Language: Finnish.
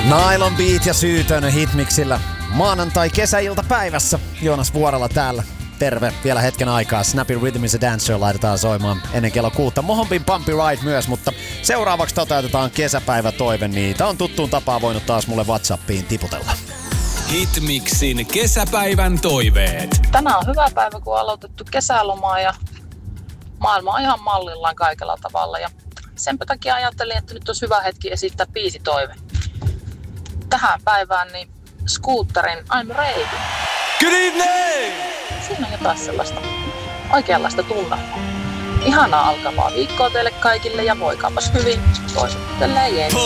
Nylon Beat ja Syytön Hitmixillä maanantai kesäiltapäivässä. Joonas Vuorela täällä. Terve vielä hetken aikaa. Snappy Rhythm is a Dancer laitetaan soimaan ennen kello 6. Mohombin Pumpy Ride myös, mutta seuraavaksi toteutetaan kesäpäivätoive. Niitä on tuttuun tapaan voinut taas mulle WhatsAppiin tiputella. Hitmixin kesäpäivän toiveet. Tänään on hyvä päivä, kun on aloitettu kesälomaa ja maailma on ihan mallillaan kaikella tavalla. Ja senpä takia ajattelin, että nyt olisi hyvä hetki esittää biisitoive. Tähän päivään niin Scooterin I'm Ready. Good evening! Siinä on jotain sellaista oikeanlaista tunnelmaa. Ihanaa alkavaa viikkoa teille kaikille ja voikaapas hyvin. Toiset jees.